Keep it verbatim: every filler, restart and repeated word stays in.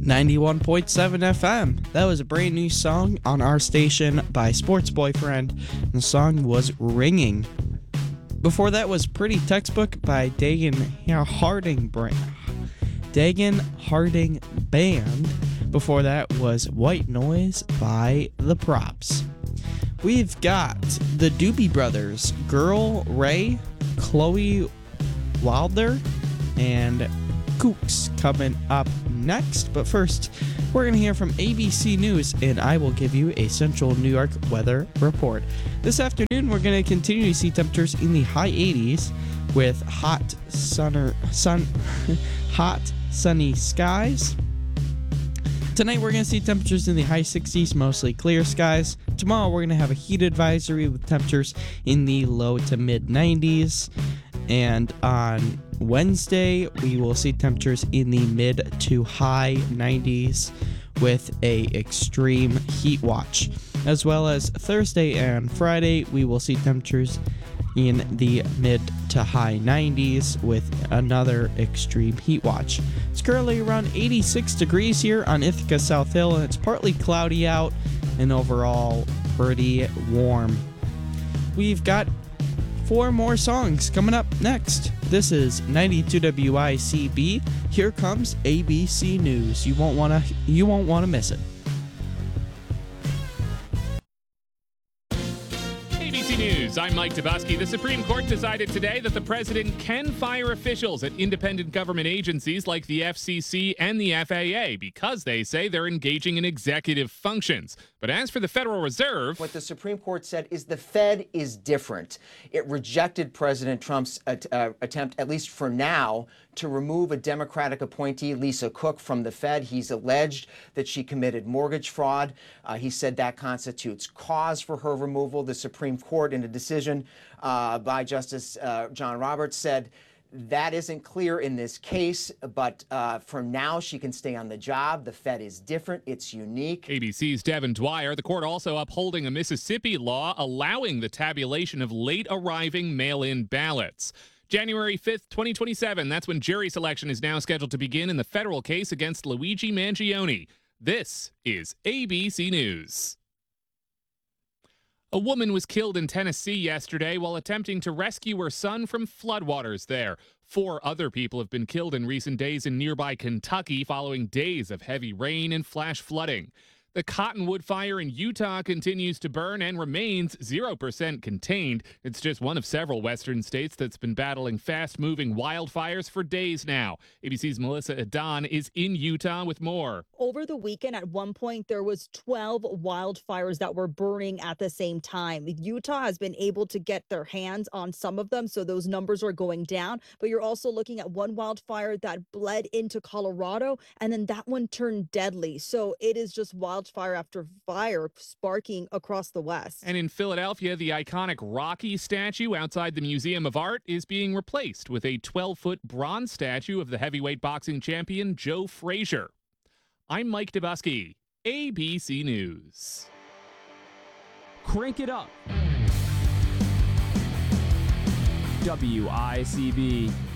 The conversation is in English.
ninety-one point seven F M. That was a brand new song on our station by Sports Boyfriend. And the song was Ringing. Before that was Pretty Textbook by Dagan Harding Brand. Dagan Harding Band. Before that was White Noise by The Props. We've got the Doobie Brothers, Girl Ray, Chloe Wilder, and Kooks coming up next. But first, we're going to hear from A B C News, and I will give you a Central New York weather report. This afternoon, we're going to continue to see temperatures in the high eighties with hot, sunner, sun, hot, sunny skies. Tonight, we're going to see temperatures in the high sixties, mostly clear skies. Tomorrow, we're going to have a heat advisory with temperatures in the low to mid nineties. And on Wednesday, we will see temperatures in the mid to high nineties with a extreme heat watch. As well as Thursday and Friday, we will see temperatures in the mid to high nineties with another extreme heat watch. It's currently around eighty-six degrees here on Ithaca South Hill, and it's partly cloudy out and overall pretty warm. We've got four more songs coming up next. This is ninety-two W I C B. Here comes A B C News. You won't want to you won't want to miss it. A B C News, I'm Mike Dubusky. The Supreme Court decided today that the president can fire officials at independent government agencies like the F C C and the F A A because they say they're engaging in executive functions. But as for the Federal Reserve, what the Supreme Court said is the Fed is different. It rejected President Trump's at, uh, attempt, at least for now, to remove a Democratic appointee, Lisa Cook, from the Fed. He's alleged that she committed mortgage fraud. Uh, he said that constitutes cause for her removal. The Supreme Court, in a decision uh, by Justice uh, John Roberts, said that isn't clear in this case, but uh, for now, she can stay on the job. The Fed is different. It's unique. A B C's Devin Dwyer. The court also upholding a Mississippi law allowing the tabulation of late-arriving mail-in ballots. January fifth, twenty twenty-seven, that's when jury selection is now scheduled to begin in the federal case against Luigi Mangione. This is A B C News. A woman was killed in Tennessee yesterday while attempting to rescue her son from floodwaters there. Four other people have been killed in recent days in nearby Kentucky following days of heavy rain and flash flooding. The Cottonwood fire in Utah continues to burn and remains zero percent contained. It's just one of several western states that's been battling fast-moving wildfires for days now. A B C's Melissa Adon is in Utah with more. Over the weekend, at one point, there was twelve wildfires that were burning at the same time. Utah has been able to get their hands on some of them, so those numbers are going down. But you're also looking at one wildfire that bled into Colorado, and then that one turned deadly. So it is just wild. Fire after fire sparking across the West. And in Philadelphia, the iconic Rocky statue outside the Museum of Art is being replaced with a twelve-foot bronze statue of the heavyweight boxing champion Joe Frazier. I'm Mike Dubusky, A B C News. Crank it up. W I C B.